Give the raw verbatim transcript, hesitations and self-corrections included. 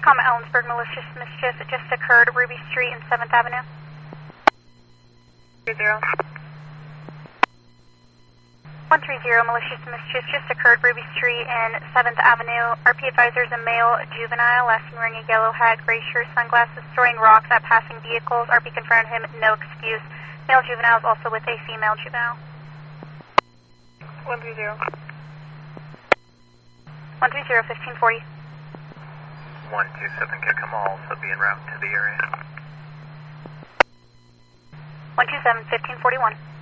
Intercom Ellensburg, malicious mischief just occurred, Ruby Street and seventh Avenue. three zero. one three zero, malicious mischief just occurred, Ruby Street and seventh Avenue. R P advisors, a male juvenile, last seen wearing a yellow hat, gray shirt, sunglasses, throwing rocks at passing vehicles. R P confronted him, no excuse. Male juvenile is also with a female juvenile. one three zero. one three zero, fifteen forty. one two seven, Kickham will also be en route to the area. one two seven, fifteen forty-one.